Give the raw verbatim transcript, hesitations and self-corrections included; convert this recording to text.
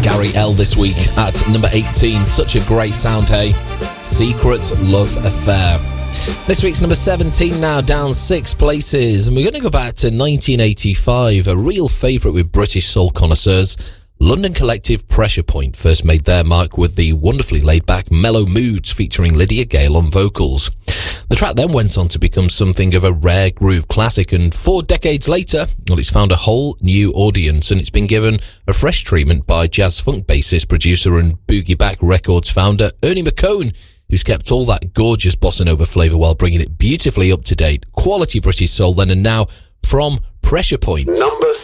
Gary L this week at number eighteen. Such a great sound, hey? Secret Love Affair. This week's number seventeen now, down six places. And we're going to go back to nineteen eighty-five, a real favourite with British soul connoisseurs. London collective Pressure Point first made their mark with the wonderfully laid-back Mellow Moods featuring Lydia Gale on vocals. The track then went on to become something of a rare groove classic, and four decades later, well, it's found a whole new audience, and it's been given a fresh treatment by jazz funk bassist, producer and Boogie Back Records founder Ernie McCone, who's kept all that gorgeous bossa nova flavour while bringing it beautifully up to date. Quality British soul then and now from Pressure Point. Number